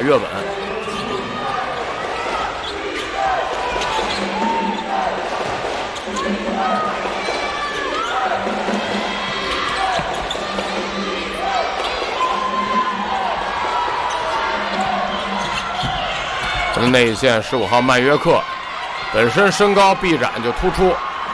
越稳。内线15号曼约克本身身高臂展就突出，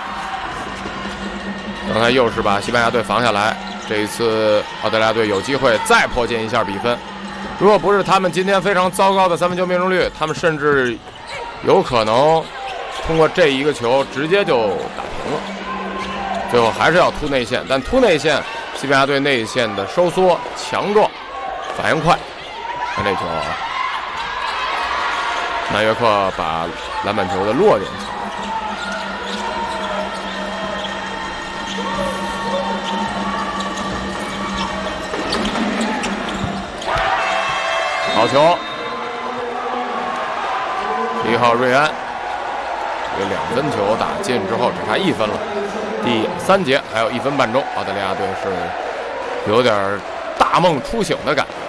刚才又是把西班牙队防下来。这一次澳大利亚队有机会再迫近一下比分，如果不是他们今天非常糟糕的3分球命中率，他们甚至有可能通过这一个球直接就打平了。最后还是要突内线，但突内线西班牙队内线的收缩强壮，反应快。看这球啊，曼约克把篮板球的落点抢了。好球！1号瑞安这个2分球打进之后，只差1分了。第3节还有1分半钟，澳大利亚队是有点大梦初醒的感觉。